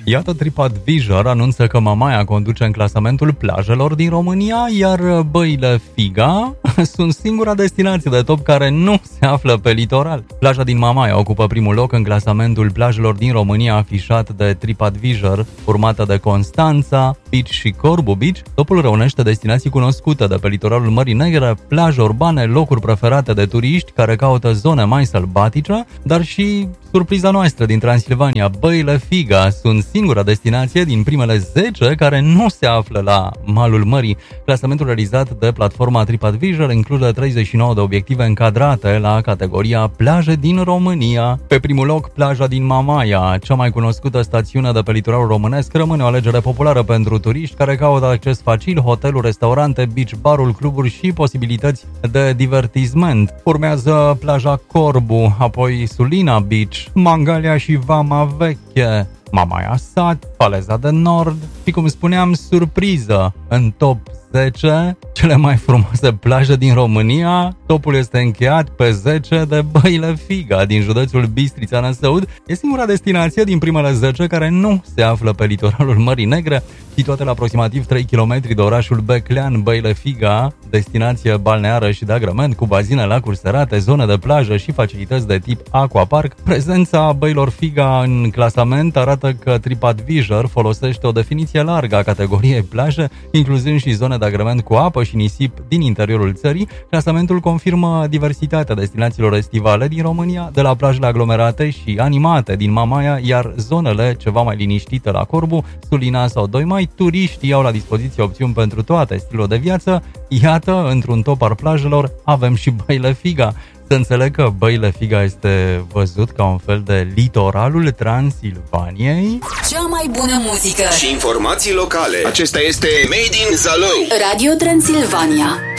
Iată, TripAdvisor anunță că Mamaia conduce în clasamentul plajelor din România, iar băile Figa sunt singura destinație de top care nu se află pe litoral. Plaja din Mamaia ocupă primul loc în clasamentul plajelor din România afișat de TripAdvisor, urmată de Constanța, Beach și Corbu Beach. Topul reunește destinații cunoscute de pe litoralul Mării Negre, plaje urbane, locuri preferate de turiști care caută zone mai sălbatice, dar și surpriza noastră din Transilvania. Băile Figa sunt singura destinație din primele 10 care nu se află la malul mării. Clasamentul realizat de platforma TripAdvisor include 39 de obiective încadrate la categoria plaje din România. Pe primul loc, plaja din Mamaia, cea mai cunoscută stațiune de pe litoralul românesc, rămâne o alegere populară pentru turiști care caută acces facil, hoteluri, restaurante, beach barul, cluburi și posibilități de divertisment. Urmează plaja Corbu, apoi Sulina Beach, Mangalia și Vama Veche, Mamaia Sat, Faleza de Nord și, cum spuneam, surpriză, în top 10 cele mai frumoase plaje din România. Topul este încheiat pe 10 de Băile Figa din județul Bistrița Năsăud. E singura destinație din primele 10 care nu se află pe litoralul Mării Negre, situată la aproximativ 3 km de orașul Beclean. Băile Figa, destinație balneară și de agrement cu bazine, lacuri serate, zone de plajă și facilități de tip aquapark. Prezența Băilor Figa în clasament arată că TripAdvisor folosește o definiție largă a categoriei plaje, incluzând și zone de agrement cu apă și nisip din interiorul țării. Clasamentul confirmă diversitatea destinațiilor estivale din România, de la plajele aglomerate și animate din Mamaia, iar zonele ceva mai liniștite la Corbu, Sulina sau 2 Mai. Turiștii au la dispoziție opțiuni pentru toate stilurile de viață. Iată, într-un top al plajelor avem și Băile Figa. Să înțeleg că Băile Figa este văzut ca un fel de litoralul Transilvaniei. Cea mai bună muzică și informații locale. Acesta este Made in Zalău. Radio Transilvania.